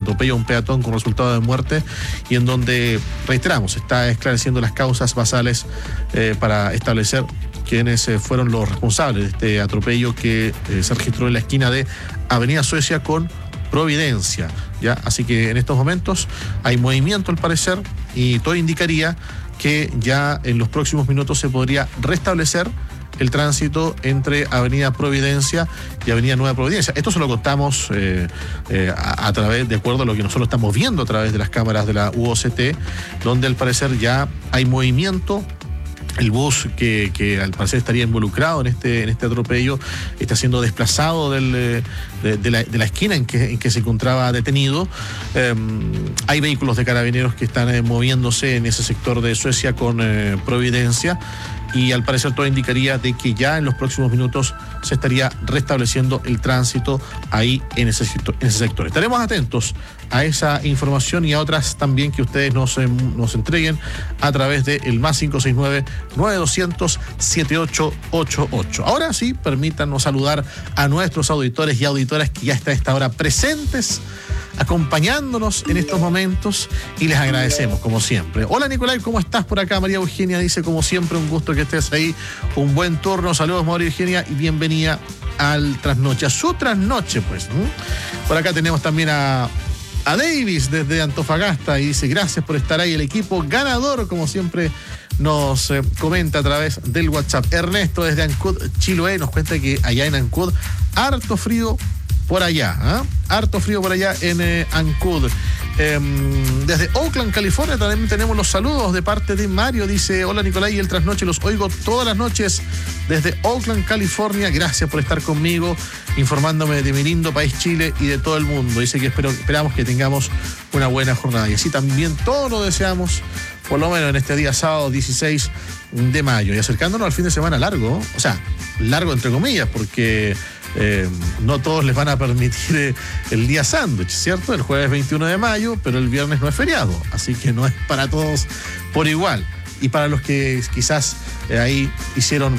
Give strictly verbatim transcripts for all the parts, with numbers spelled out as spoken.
atropello a un peatón con resultado de muerte y en donde, reiteramos, está esclareciendo las causas basales eh, para establecer quiénes eh, fueron los responsables de este atropello que eh, se registró en la esquina de Avenida Suecia con Providencia, ¿ya? Así que en estos momentos hay movimiento al parecer y todo indicaría que ya en los próximos minutos se podría restablecer el tránsito entre Avenida Providencia y Avenida Nueva Providencia. Esto se lo contamos eh, eh, a, a través, de acuerdo a lo que nosotros estamos viendo a través de las cámaras de la U O C T, donde al parecer ya hay movimiento. El bus que, que al parecer estaría involucrado en este, en este atropello está siendo desplazado del, de, de, la, de la esquina en que, en que se encontraba detenido. Eh, hay vehículos de carabineros que están eh, moviéndose en ese sector de Suecia con eh, Providencia y al parecer todo indicaría de que ya en los próximos minutos se estaría restableciendo el tránsito ahí en ese sector. En ese sector. Estaremos atentos a esa información y a otras también que ustedes nos, eh, nos entreguen a través de el más cinco seis nueve, nueve dos cero cero, siete ocho ocho ocho. Ahora sí, permítanos saludar a nuestros auditores y auditoras que ya están a esta hora presentes, acompañándonos en estos momentos y les agradecemos como siempre. Hola Nicolai, ¿cómo estás por acá? María Eugenia dice como siempre, un gusto que estés ahí, un buen turno, saludos María Eugenia y bienvenida al trasnoche, a su trasnoche pues. ¿Mm? Por acá tenemos también a A Davis desde Antofagasta y dice gracias por estar ahí, el equipo ganador como siempre nos eh, comenta a través del WhatsApp. Ernesto desde Ancud, Chiloé, nos cuenta que allá en Ancud harto frío por allá, ¿eh? harto frío por allá en eh, Ancud. Eh, desde Oakland, California también tenemos los saludos de parte de Mario, dice hola Nicolai y el trasnoche los oigo todas las noches desde Oakland, California, gracias por estar conmigo informándome de mi lindo país Chile y de todo el mundo, dice que espero, esperamos que tengamos una buena jornada y así también todos lo deseamos, por lo menos en este día sábado dieciséis de mayo y acercándonos al fin de semana largo, o sea, largo entre comillas porque Eh, no todos les van a permitir eh, el día sándwich, ¿cierto? El jueves veintiuno de mayo, pero el viernes no es feriado, así que no es para todos por igual. Y para los que quizás eh, ahí hicieron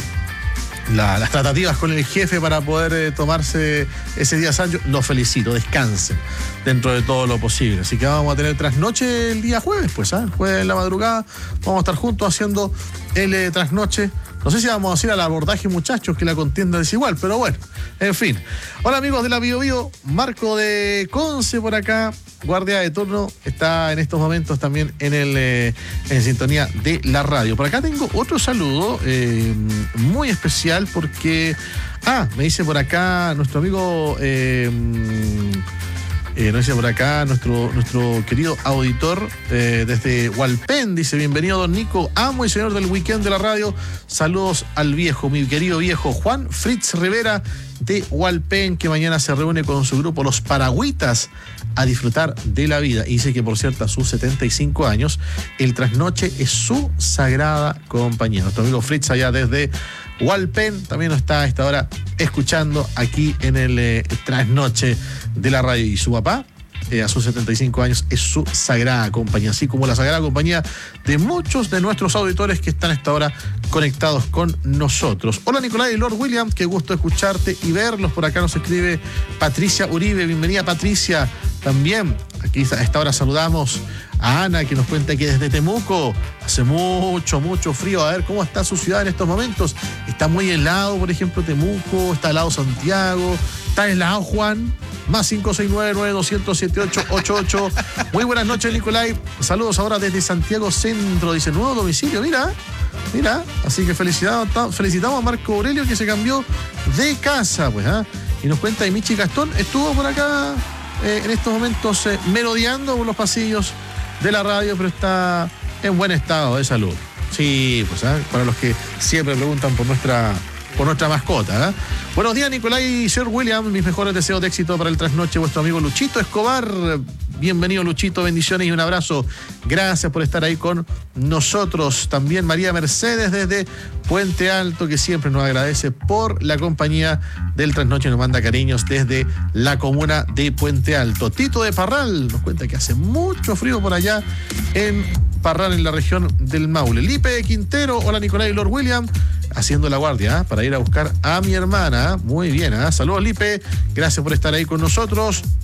la, las tratativas con el jefe para poder eh, tomarse ese día sándwich, los felicito, descansen dentro de todo lo posible. Así que vamos a tener trasnoche el día jueves, pues, ¿eh? El jueves en la madrugada vamos a estar juntos haciendo el eh, trasnoche. No sé si vamos a hacer al abordaje, muchachos, que la contienda es igual, pero bueno, en fin. Hola amigos de la Bio Bio, Marco de Conce por acá, guardia de turno, está en estos momentos también en el eh, en sintonía de la radio. Por acá tengo otro saludo eh, muy especial porque, ah, me dice por acá nuestro amigo... Eh, Eh, nos dice por acá nuestro, nuestro querido auditor eh, desde Hualpén, dice bienvenido don Nico, amo y señor del weekend de la radio, saludos al viejo, mi querido viejo Juan Fritz Rivera de Hualpén, que mañana se reúne con su grupo Los Paragüitas a disfrutar de la vida y dice que por cierto a sus setenta y cinco años el trasnoche es su sagrada compañía. Nuestro amigo Fritz allá desde Hualpén también nos está a esta hora escuchando aquí en el eh, trasnoche de la radio y su papá eh, a sus setenta y cinco años es su sagrada compañía, así como la sagrada compañía de muchos de nuestros auditores que están a esta hora conectados con nosotros. Hola Nicolai y Lord William, qué gusto escucharte y verlos. Por acá nos escribe Patricia Uribe, bienvenida Patricia. También aquí a esta hora saludamos a Ana, que nos cuenta que desde Temuco hace mucho, mucho frío. A ver cómo está su ciudad en estos momentos. Está muy helado, por ejemplo, Temuco, está helado Santiago, está helado Juan. Más cinco seis nueve, nueve dos cero cero, siete ocho ocho ocho. Muy buenas noches, Nicolai. Saludos ahora desde Santiago Centro. Dice, nuevo domicilio, mira, mira. Así que felicitamos, felicitamos a Marco Aurelio que se cambió de casa, pues, ¿ah? Y nos cuenta que Michi Gastón estuvo por acá eh, en estos momentos eh, merodeando por los pasillos de la radio, pero está en buen estado de salud. Sí, pues, ¿eh? Para los que siempre preguntan por nuestra, por nuestra mascota. ¿eh? Buenos días, Nicolai y Sir William. Mis mejores deseos de éxito para el trasnoche. Vuestro amigo Luchito Escobar. Bienvenido, Luchito. Bendiciones y un abrazo. Gracias por estar ahí con nosotros. También María Mercedes desde Puente Alto, que siempre nos agradece por la compañía del trasnoche. Nos manda cariños desde la comuna de Puente Alto. Tito de Parral nos cuenta que hace mucho frío por allá en Parral, en la región del Maule. Lipe de Quintero. Hola, Nicolai y Lord William. Haciendo la guardia ¿eh? para ir a buscar a mi hermana. Muy bien, ¿eh? Saludos, Lipe. Gracias por estar ahí con nosotros.